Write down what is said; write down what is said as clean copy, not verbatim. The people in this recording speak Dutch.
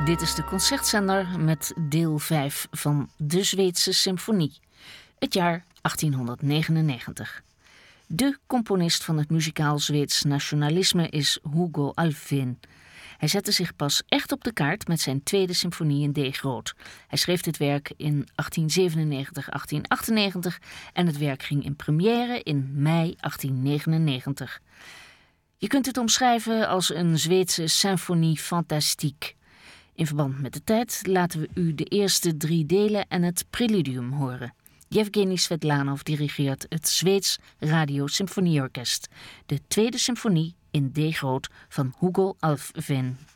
Dit is de Concertzender met deel 5 van de Zweedse Symfonie, het jaar 1899. De componist van het muzikaal Zweeds nationalisme is Hugo Alfvén. Hij zette zich pas echt op de kaart met zijn tweede symfonie in D groot. Hij schreef dit werk in 1897-1898 en het werk ging in première in mei 1899. Je kunt het omschrijven als een Zweedse symfonie fantastique. In verband met de tijd laten we u de eerste 3 delen en het preludium horen. Yevgeny Svetlanov dirigeert het Zweeds Radio Symfonieorkest, de tweede symfonie in D groot van Hugo Alfvén.